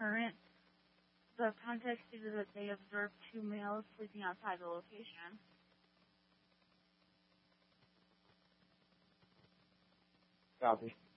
current. The context stated that they observed two males sleeping outside the location. Copy.